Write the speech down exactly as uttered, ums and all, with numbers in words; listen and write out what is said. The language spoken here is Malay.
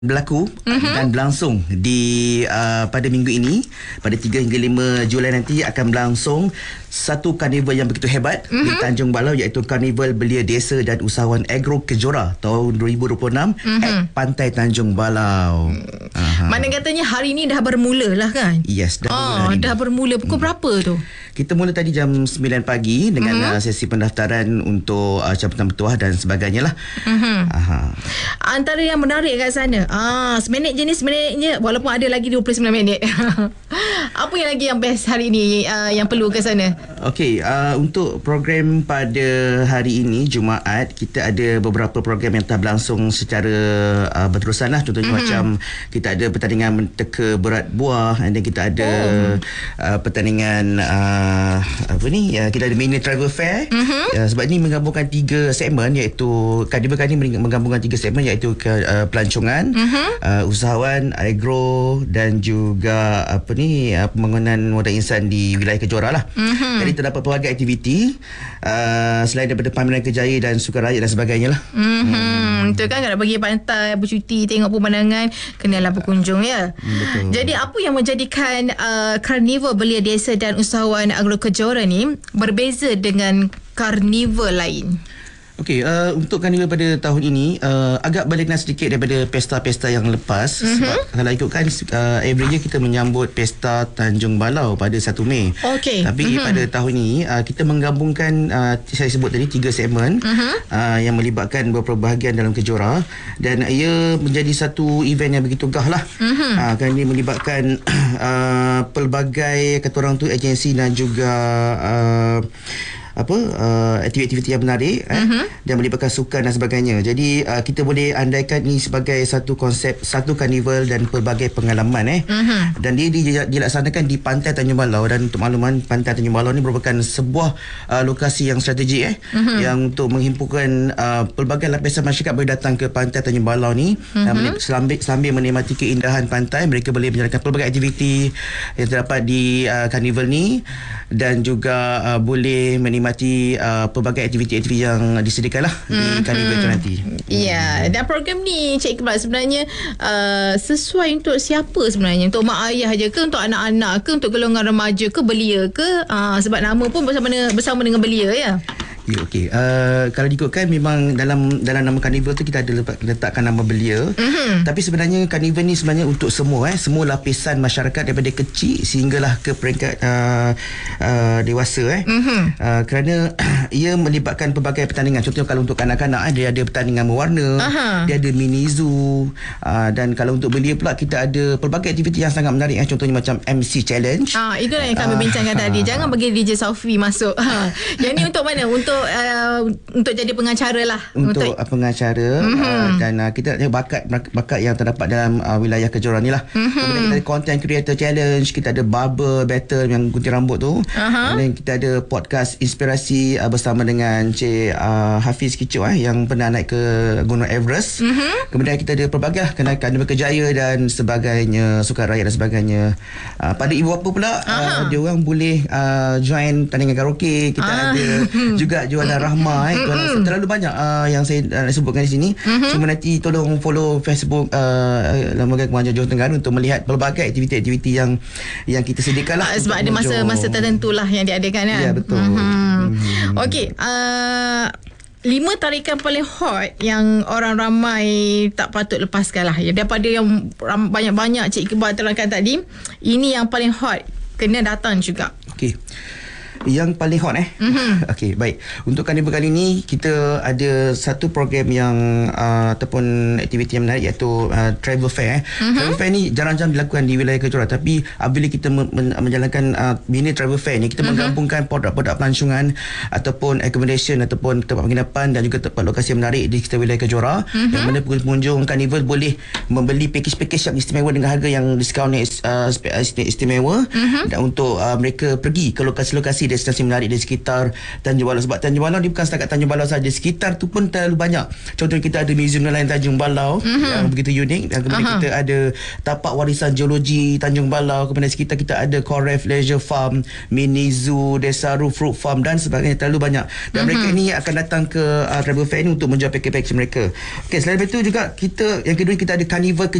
berlaku uh-huh. dan berlangsung di uh, pada minggu ini pada tiga hingga lima Julai nanti akan berlangsung satu karnival yang begitu hebat uh-huh. di Tanjung Balau, iaitu Karnival Belia Desa dan Usahawan Agro Kejora tahun dua ribu dua puluh enam uh-huh. at Pantai Tanjung Balau. Uh-huh. Mana katanya hari ni dah bermula lah kan? Yes, dah oh, bermula. Dah bermula pukul hmm. berapa tu? Kita mula tadi jam sembilan pagi dengan uh-huh. uh, sesi pendaftaran untuk uh, cabutan petuah dan sebagainya lah. Uh-huh. Uh-huh. Antara yang menarik kat sana, ah, seminit je ni seminitnya, walaupun ada lagi dua puluh sembilan minit. Apa yang lagi yang best hari ni uh, yang perlu ke sana? Okey, uh, untuk program pada hari ini Jumaat, kita ada beberapa program yang telah berlangsung secara uh, berterusan lah. Contohnya mm-hmm. macam kita ada pertandingan teka berat buah, and then kita ada oh. uh, pertandingan uh, apa ni, uh, kita ada mini travel fair. Mm-hmm. Uh, sebab ini menggabungkan tiga segmen, iaitu karnival kali ini menggabungkan tiga segmen, iaitu uh, pelancongan, mm-hmm. uh, usahawan, agro dan juga apa ni, uh, pembangunan modal insan di wilayah Kejora lah. Mm-hmm. Jadi terdapat pelbagai aktiviti uh, selain daripada pameran kerjaya dan sukan rakyat dan sebagainya lah. Mm-hmm. Itu kan kalau pergi pantai bercuti tengok pemandangan, kenalah berkunjung ya. Betul. Jadi apa yang menjadikan uh, Karnival Belia Desa dan Usahawan Agro Kejora ni berbeza dengan karnival lain? Okey, uh, untuk karnival pada tahun ini uh, agak berlainan sedikit daripada pesta-pesta yang lepas. Mm-hmm. Sebab kalau ikutkan uh, average kita menyambut pesta Tanjung Balau pada satu Mei. Okey. Tapi mm-hmm. pada tahun ini uh, kita menggabungkan uh, saya sebut tadi tiga segmen mm-hmm. uh, yang melibatkan beberapa bahagian dalam Kejora, dan ia menjadi satu event yang begitu gah lah. Mm-hmm. Uh, kerana ia melibatkan uh, pelbagai kata orang tu agensi dan juga uh, apa uh, aktiviti-aktiviti yang menarik uh-huh. eh, dan melibatkan sukan dan sebagainya. Jadi uh, kita boleh andaikan ini sebagai satu konsep satu karnival dan pelbagai pengalaman eh uh-huh. dan dia dilaksanakan di Pantai Tanjung Balau. Dan untuk makluman, Pantai Tanjung Balau ni merupakan sebuah uh, lokasi yang strategik eh uh-huh. yang untuk menghimpunkan uh, pelbagai lapisan masyarakat boleh datang ke Pantai Tanjung Balau ni uh-huh. dan sambil, sambil menikmati keindahan pantai. Mereka boleh menjalankan pelbagai aktiviti yang terdapat di uh, karnival ni, dan juga uh, boleh menikmati uh, pelbagai aktiviti-aktiviti yang disediakan lah mm-hmm. di karnival itu nanti. Ya, yeah. Dan program ni Cik Iqbal sebenarnya uh, sesuai untuk siapa sebenarnya? Untuk mak ayah je ke, untuk anak-anak ke, untuk golongan remaja ke, belia ke? Uh, sebab nama pun bersama bersama dengan belia ya. Ya, okey. Uh, kalau diikutkan memang dalam dalam nama karnival tu kita ada letakkan nama belia. Mm-hmm. Tapi sebenarnya karnival ni sebenarnya untuk semua eh, semua lapisan masyarakat daripada kecil sehinggalah ke peringkat uh, uh, dewasa eh. Mm-hmm. Uh, kerana ia melibatkan pelbagai pertandingan. Contohnya kalau untuk kanak-kanak eh, dia ada pertandingan mewarna, uh-huh. dia ada mini zoo, uh, dan kalau untuk belia pula kita ada pelbagai aktiviti yang sangat menarik eh. Contohnya macam M C challenge. Ah, itulah yang kami uh, bincangkan uh, tadi. Jangan bagi D J Sophie masuk. Yang ni untuk mana? Untuk Uh, untuk jadi pengacara lah, untuk, untuk pengacara mm-hmm. uh, dan uh, kita ada bakat bakat yang terdapat dalam uh, wilayah Kejora ni lah. Mm-hmm. Kemudian kita ada content creator challenge, kita ada barber battle yang gunting rambut tu, uh-huh. dan kita ada podcast inspirasi uh, bersama dengan Cik uh, Hafiz Kicuk eh, yang pernah naik ke Gunung Everest. Mm-hmm. Kemudian kita ada pelbagai kenaikan berkejaya dan sebagainya, sukan rakyat dan sebagainya. Uh, pada ibu bapa pula uh-huh. uh, dia orang boleh uh, join pertandingan karaoke. Kita uh-huh. ada juga jualan rahmah eh. Mm-hmm. Terlalu banyak uh, yang saya uh, sebutkan di sini. Mm-hmm. Cuma nanti tolong follow Facebook uh, Lembaga Kemajuan Johor Tenggara untuk melihat pelbagai aktiviti-aktiviti yang yang kita sediakan lah. Uh, sebab ada masa-masa tertentu lah yang diadakan kan. Ya, betul. Mm-hmm. Mm-hmm. Okey, uh, lima tarikan paling hot yang orang ramai tak patut lepaskan lah. Daripada yang banyak-banyak Cik Iqbal terangkan tadi, ini yang paling hot, kena datang juga. Okey. Yang paling hot eh. Mm-hmm. Okey, baik. Untuk karnival kali ini kita ada satu program yang uh, ataupun aktiviti yang menarik, iaitu uh, travel fair. Eh. Mm-hmm. Travel fair ni jarang-jarang dilakukan di wilayah Kejora, tapi apabila kita men- men- menjalankan uh, mini travel fair ni, kita mm-hmm. menggabungkan produk-produk pelancongan ataupun accommodation ataupun tempat penginapan dan juga tempat lokasi yang menarik di sekitar wilayah Kejora, mm-hmm. yang mana pengunjung karnival boleh membeli package-package yang istimewa dengan harga yang diskaun yang uh, istimewa, mm-hmm. dan untuk uh, mereka pergi ke lokasi-lokasi destinasi menarik di sekitar Tanjung Balau. Sebab Tanjung Balau ni bukan setakat Tanjung Balau saja, sekitar tu pun terlalu banyak. Contohnya kita ada Museum Nelayan Tanjung Balau mm-hmm. yang begitu unik, dan kemudian uh-huh. kita ada tapak warisan geologi Tanjung Balau, kemudian sekitar kita ada Koref Leisure Farm, Mini Zoo, Desaru Fruit Farm dan sebagainya. Terlalu banyak, dan uh-huh. mereka ni akan datang ke uh, travel fair ni untuk menjual package-package mereka. Okey, selain itu juga kita yang kedua kita ada Carnival